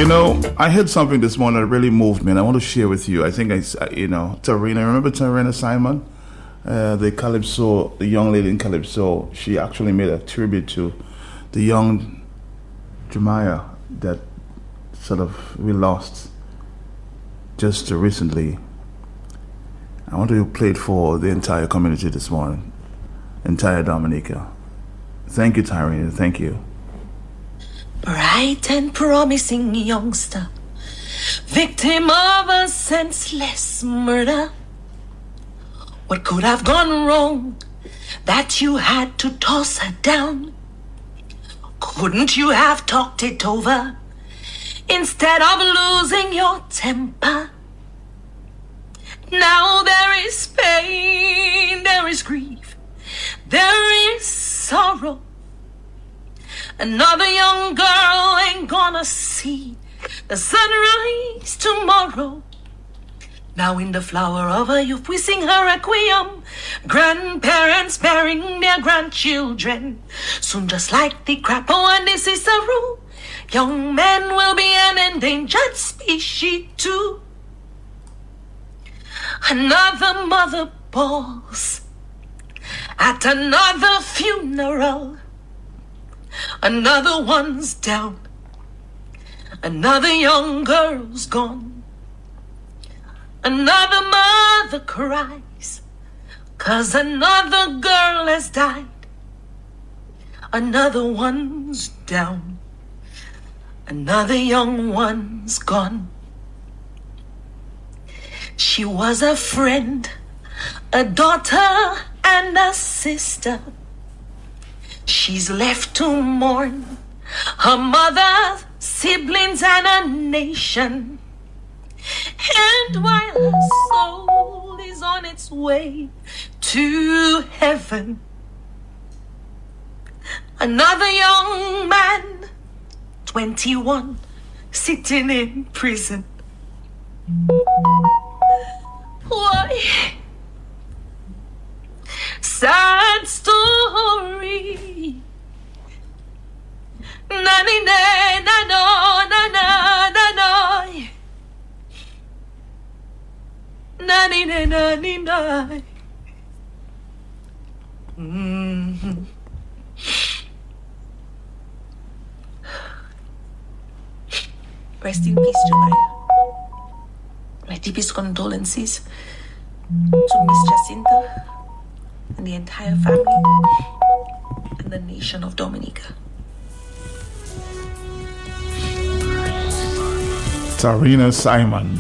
I heard something this morning that really moved me, and I want to share with you. I think Tarina. Remember Tarina Simon, the young lady in Calypso. She actually made a tribute to the young Jemiah that sort of we lost just recently. I want to play it for the entire community this morning, entire Dominica. Thank you, Tarina. Thank you. Bright and promising youngster, victim of a senseless murder. What could have gone wrong that you had to toss her down? Couldn't you have talked it over instead of losing your temper? Now there is pain, there is grief, there is sorrow. Another young girl ain't gonna see the sunrise tomorrow. Now in the flower of her youth we sing her requiem. Grandparents bearing their grandchildren. Soon just like the crapo and the Cicero, young men will be an endangered species too. Another mother bawls at another funeral. Another one's down, another young girl's gone. Another mother cries, 'cause another girl has died. Another one's down, another young one's gone. She was a friend, a daughter and a sister. She's left to mourn her mother, siblings, and a nation. And while her soul is on its way to heaven, another young man, 21, sitting in prison. Why? Sad story. Na ni na na no na na na no. Na ni na na ni na. Rest in peace, Jemiah. My deepest condolences to Miss Jacinta and the entire family and the nation of Dominica. Tarina Simon.